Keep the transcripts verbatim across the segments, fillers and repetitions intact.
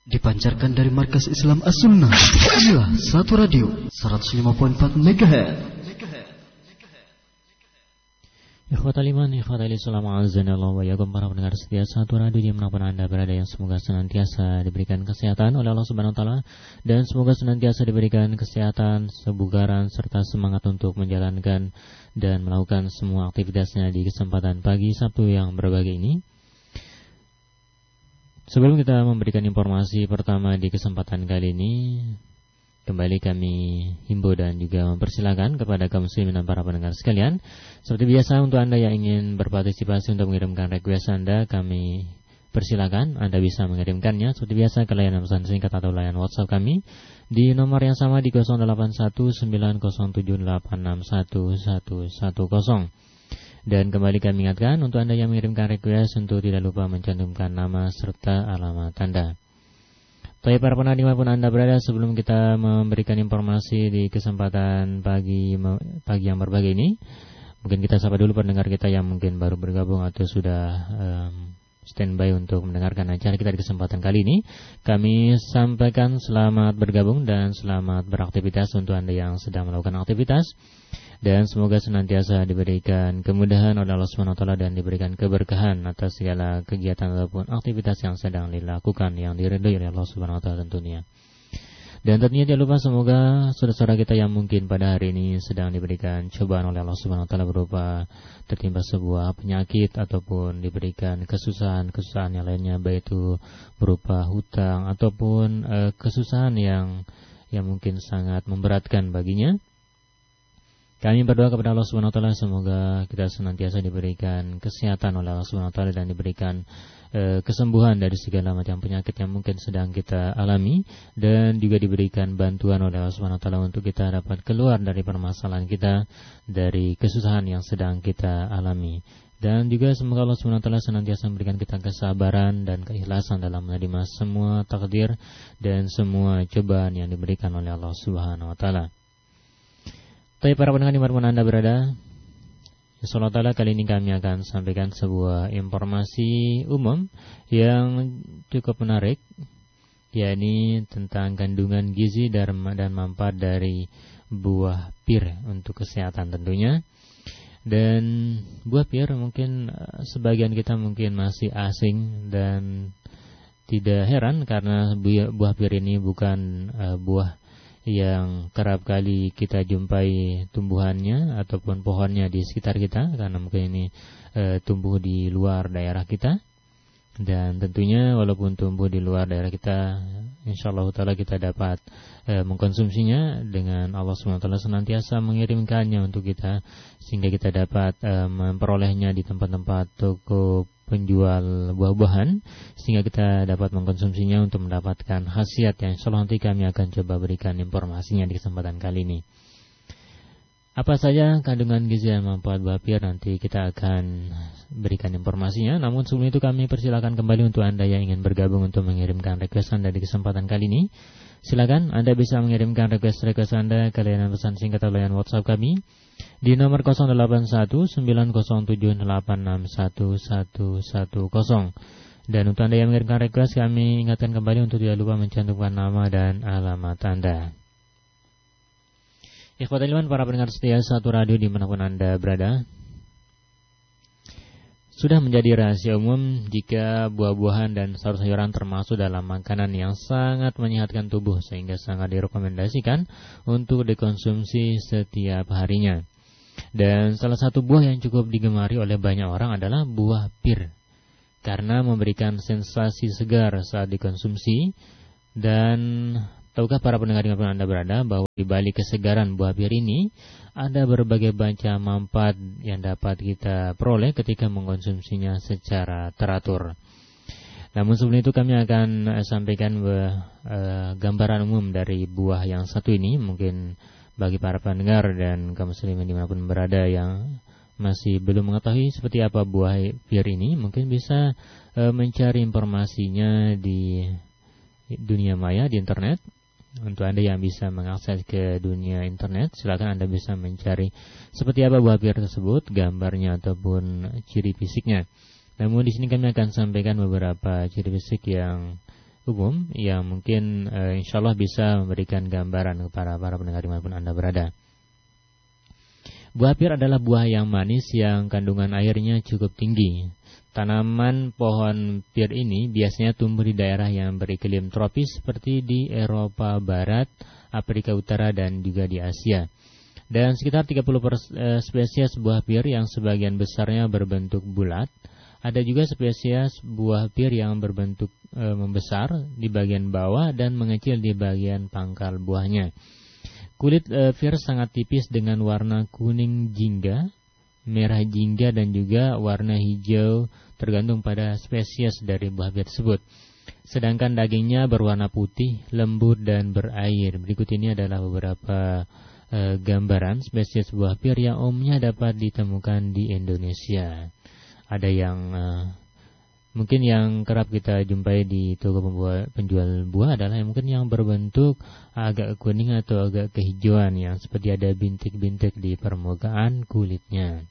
Dipancarkan dari Markas Islam As-Sunnah. Inilah Satu Radio seratus lima koma empat megahertz. Ikhwatal iman, ikhwatal Islam, azanallahu wa iyyakum, para pendengar setia Satu Radio dimanapun Anda berada, yang semoga senantiasa diberikan kesehatan oleh Allah Subhanahu wa taala, dan semoga senantiasa diberikan kesehatan, kebugaran serta semangat untuk menjalankan dan melakukan semua aktivitasnya di kesempatan pagi Sabtu yang berbahagia ini. Sebelum kita memberikan informasi pertama di kesempatan kali ini, kembali kami himbau dan juga mempersilakan kepada kaum muslimin dan para pendengar sekalian, seperti biasa untuk Anda yang ingin berpartisipasi untuk mengirimkan request Anda, kami persilakan Anda bisa mengirimkannya seperti biasa ke layanan pesan singkat atau layanan WhatsApp kami di nomor yang sama di nol delapan satu sembilan nol tujuh delapan enam satu satu satu nol. Dan kembali kami ingatkan untuk Anda yang mengirimkan request untuk tidak lupa mencantumkan nama serta alamat Anda. Baik para pendengar dimanapun Anda berada, sebelum kita memberikan informasi di kesempatan pagi pagi yang berbahagia ini, mungkin kita sapa dulu pendengar kita yang mungkin baru bergabung atau sudah um, standby untuk mendengarkan acara kita di kesempatan kali ini. Kami sampaikan selamat bergabung dan selamat beraktivitas untuk Anda yang sedang melakukan aktivitas, dan semoga senantiasa diberikan kemudahan oleh Allah Subhanahu wa taala dan diberikan keberkahan atas segala kegiatan ataupun aktivitas yang sedang dilakukan, yang diridhoi oleh Allah Subhanahu wa taala tentunya. Dan tentunya jangan lupa, semoga saudara-saudara kita yang mungkin pada hari ini sedang diberikan cobaan oleh Allah Subhanahu wa taala berupa tertimpa sebuah penyakit ataupun diberikan kesusahan-kesusahan yang lainnya, baik itu berupa hutang ataupun uh, kesusahan yang yang mungkin sangat memberatkan baginya. Kami berdoa kepada Allah Subhanahu wa taala semoga kita senantiasa diberikan kesehatan oleh Allah Subhanahu wa taala dan diberikan e, kesembuhan dari segala macam penyakit yang mungkin sedang kita alami, dan juga diberikan bantuan oleh Allah Subhanahu wa taala untuk kita dapat keluar dari permasalahan kita, dari kesusahan yang sedang kita alami. Dan juga semoga Allah Subhanahu wa taala senantiasa memberikan kita kesabaran dan keikhlasan dalam menerima semua takdir dan semua cobaan yang diberikan oleh Allah Subhanahu wa taala. Tapi para pendengar dimanapun Anda berada, insyaallah taala kali ini kami akan sampaikan sebuah informasi umum yang cukup menarik, yakni tentang kandungan gizi dan manfaat dari buah pir untuk kesehatan tentunya. Dan buah pir mungkin sebagian kita mungkin masih asing, dan tidak heran karena buah pir ini bukan uh, buah yang kerap kali kita jumpai tumbuhannya ataupun pohonnya di sekitar kita, karena mungkin ini e, tumbuh di luar daerah kita. Dan tentunya walaupun tumbuh di luar daerah kita, insyaallah taala kita dapat e, mengkonsumsinya dengan Allah Subhanahu wa taala senantiasa mengirimkannya untuk kita, sehingga kita dapat e, memperolehnya di tempat-tempat toko penjual buah-buahan, sehingga kita dapat mengkonsumsinya untuk mendapatkan khasiat yang insyaallah nanti kami akan coba berikan informasinya di kesempatan kali ini. Apa saja kandungan gizi dan manfaat buah pir, nanti kita akan berikan informasinya. Namun sebelum itu kami persilakan kembali untuk Anda yang ingin bergabung untuk mengirimkan request Anda di kesempatan kali ini. Silakan Anda bisa mengirimkan request-request Anda ke layanan pesan singkat atau layanan WhatsApp kami di nomor nol delapan satu sembilan nol tujuh delapan enam satu satu satu nol. Dan untuk Anda yang mengirimkan request, kami ingatkan kembali untuk tidak lupa mencantumkan nama dan alamat Anda. Ikhwatul iman, para pendengar setia Satu Radio dimanapun Anda berada, sudah menjadi rahasia umum jika buah-buahan dan sayur-sayuran termasuk dalam makanan yang sangat menyehatkan tubuh, sehingga sangat direkomendasikan untuk dikonsumsi setiap harinya. Dan salah satu buah yang cukup digemari oleh banyak orang adalah buah pir, karena memberikan sensasi segar saat dikonsumsi. Dan tahukah para pendengar dimanapun Anda berada bahwa di balik kesegaran buah pir ini ada berbagai macam manfaat yang dapat kita peroleh ketika mengkonsumsinya secara teratur. Namun sebelum itu kami akan sampaikan uh, gambaran umum dari buah yang satu ini. Mungkin bagi para pendengar dan kaum muslimin dimanapun berada yang masih belum mengetahui seperti apa buah pir ini, mungkin bisa uh, mencari informasinya di dunia maya, di internet. Untuk Anda yang bisa mengakses ke dunia internet, silakan Anda bisa mencari seperti apa buah pir tersebut, gambarnya ataupun ciri fisiknya. Namun di sini kami akan sampaikan beberapa ciri fisik yang umum yang mungkin e, insya Allah bisa memberikan gambaran kepada para pendengar dimanapun Anda berada. Buah pir adalah buah yang manis yang kandungan airnya cukup tinggi. Tanaman pohon pir ini biasanya tumbuh di daerah yang beriklim tropis seperti di Eropa Barat, Afrika Utara, dan juga di Asia. Dan sekitar tiga puluh persen spesies buah pir yang sebagian besarnya berbentuk bulat. Ada juga spesies buah pir yang berbentuk e, membesar di bagian bawah dan mengecil di bagian pangkal buahnya. Kulit e, pir sangat tipis dengan warna kuning jingga, merah jingga, dan juga warna hijau tergantung pada spesies dari buah pir tersebut. Sedangkan dagingnya berwarna putih, lembut, dan berair. Berikut ini adalah beberapa e, gambaran spesies buah pir yang umumnya dapat ditemukan di Indonesia. Ada yang uh, mungkin yang kerap kita jumpai di toko pembuat, penjual buah adalah yang mungkin yang berbentuk agak kuning atau agak kehijauan yang seperti ada bintik-bintik di permukaan kulitnya.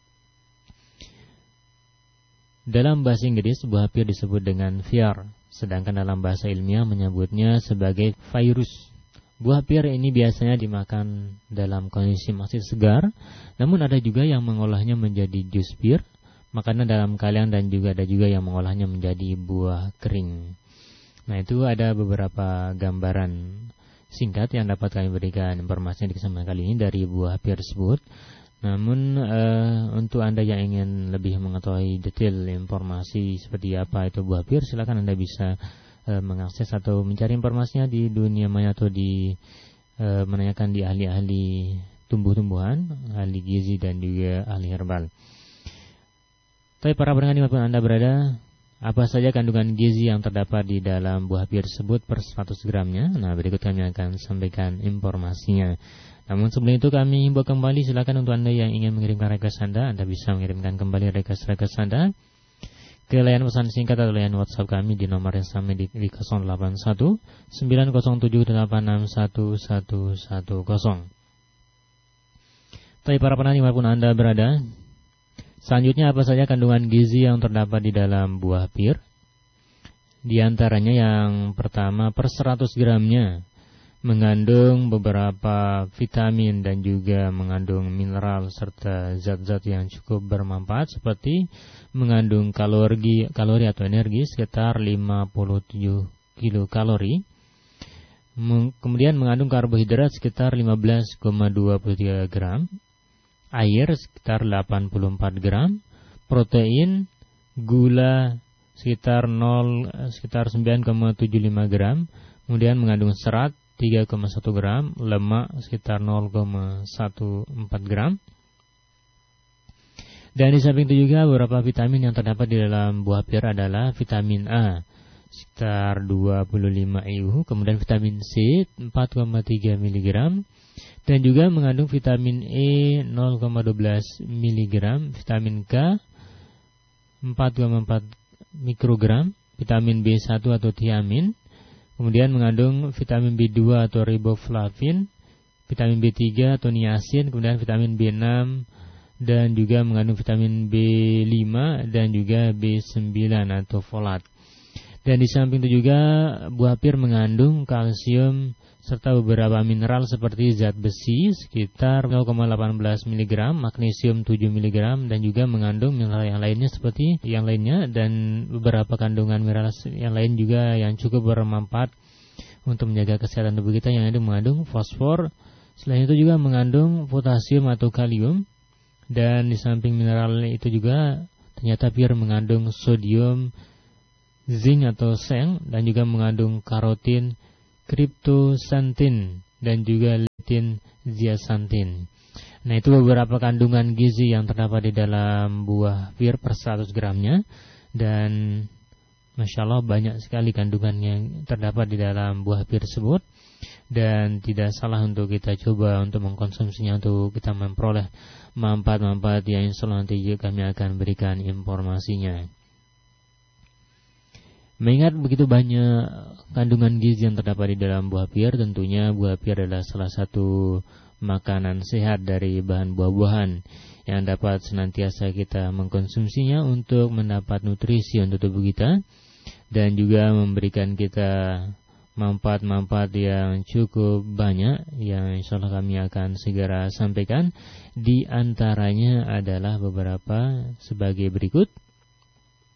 Dalam bahasa Inggris, buah pir disebut dengan fiar, sedangkan dalam bahasa ilmiah menyebutnya sebagai virus. Buah pir ini biasanya dimakan dalam kondisi masih segar, namun ada juga yang mengolahnya menjadi jus pir, makanan dalam kaliang, dan juga ada juga yang mengolahnya menjadi buah kering. Nah, itu ada beberapa gambaran singkat yang dapat kami berikan informasinya di kesempatan kali ini dari buah pir tersebut. Namun uh, untuk Anda yang ingin lebih mengetahui detail informasi seperti apa itu buah pir, silakan Anda bisa uh, mengakses atau mencari informasinya di dunia maya atau di uh, menanyakan di ahli-ahli tumbuh-tumbuhan, ahli gizi, dan juga ahli herbal. Tapi para pendengar dimanapun Anda berada, apa saja kandungan gizi yang terdapat di dalam buah pir tersebut per seratus gramnya? Nah, berikut kami akan sampaikan informasinya. Namun sebelum itu kami himbau kembali, silakan untuk Anda yang ingin mengirimkan request Anda, Anda bisa mengirimkan kembali request-request Anda ke layanan pesan singkat atau layanan WhatsApp kami di nomor yang sama di, di nol delapan satu sembilan nol tujuh delapan enam satu satu satu nol. Tapi para pendengar dimanapun Anda berada, selanjutnya apa saja kandungan gizi yang terdapat di dalam buah pir? Di antaranya yang pertama, per seratus gramnya mengandung beberapa vitamin dan juga mengandung mineral serta zat-zat yang cukup bermanfaat seperti mengandung kalori kalori atau energi sekitar lima puluh tujuh kilokalori. Kemudian mengandung karbohidrat sekitar lima belas koma dua tiga gram, air sekitar delapan puluh empat gram, protein, gula sekitar nol sekitar sembilan koma tujuh lima gram, kemudian mengandung serat tiga koma satu gram, lemak sekitar nol koma satu empat gram. Dan di samping itu juga beberapa vitamin yang terdapat di dalam buah pir adalah vitamin A sekitar dua puluh lima I U, kemudian vitamin C empat koma tiga miligram, dan juga mengandung vitamin E nol koma satu dua miligram, vitamin K empat koma empat mikrogram, vitamin B satu atau thiamin, kemudian mengandung vitamin B dua atau riboflavin, vitamin B tiga atau niacin, kemudian vitamin B enam, dan juga mengandung vitamin B lima dan juga B sembilan atau folat. Dan di samping itu juga buah pir mengandung kalsium serta beberapa mineral seperti zat besi sekitar nol koma satu delapan miligram, magnesium tujuh miligram, dan juga mengandung mineral yang lainnya seperti yang lainnya, dan beberapa kandungan mineral yang lain juga yang cukup bermanfaat untuk menjaga kesehatan tubuh kita, yang itu mengandung fosfor. Selain itu juga mengandung potasium atau kalium, dan di samping mineral itu juga ternyata pir mengandung sodium, zinc atau seng, dan juga mengandung karotin, kriptosantin, dan juga litin zeaxanthin. Nah, itu beberapa kandungan gizi yang terdapat di dalam buah pir per seratus gramnya, dan Masya Allah banyak sekali kandungan yang terdapat di dalam buah pir tersebut, dan tidak salah untuk kita coba untuk mengkonsumsinya untuk kita memperoleh manfaat-manfaat yang insya Allah nanti kami akan berikan informasinya. Mengingat begitu banyak kandungan gizi yang terdapat di dalam buah pir, tentunya buah pir adalah salah satu makanan sehat dari bahan buah-buahan yang dapat senantiasa kita mengkonsumsinya untuk mendapat nutrisi untuk tubuh kita. dan juga memberikan kita manfaat-manfaat yang cukup banyak yang insyaallah kami akan segera sampaikan. Di antaranya adalah beberapa sebagai berikut.